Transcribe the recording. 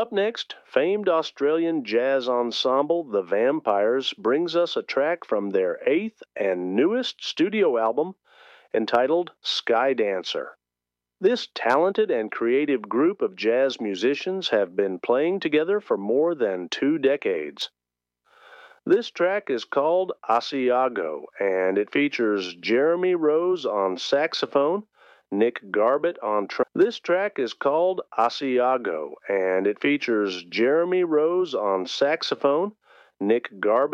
Up next, famed Australian jazz ensemble The Vampires brings us a track from their 8th and newest studio album entitled Sky Dancer. This talented and creative group of jazz musicians have been playing together for more than 2 decades. This track is called Asiago, and it features Jeremy Rose on saxophone, Nick Garbett on This track is called Asiago, and it features Jeremy Rose on saxophone, Nick Garbett